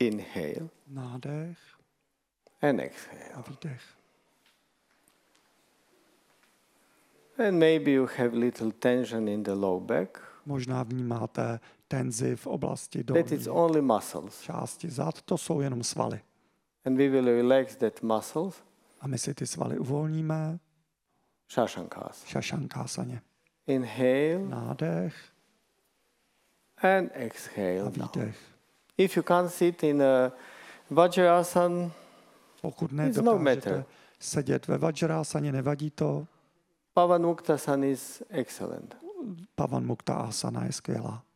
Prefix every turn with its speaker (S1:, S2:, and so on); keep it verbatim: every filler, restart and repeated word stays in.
S1: Inhale.
S2: Nádech
S1: And exhale.
S2: a výdech.
S1: And maybe you have little tension in the low back.
S2: Možná vnímáte tenzi v oblasti
S1: That is
S2: dolní
S1: only muscles.
S2: části zad. To jsou jenom svaly.
S1: And we will relax that muscles.
S2: A my si ty svaly uvolníme.
S1: Shashankas.
S2: Šašankásaně.
S1: Inhale
S2: Nádech
S1: and
S2: a
S1: exhale. Down.
S2: výdech.
S1: If you can't sit in a Vajrasana,
S2: Pokud
S1: It's no
S2: nedokážete
S1: matter.
S2: sedět ve Vajrasaně, nevadí to.
S1: Pavanmuktasana is excellent.
S2: Pavan Mukta asana je skvělá.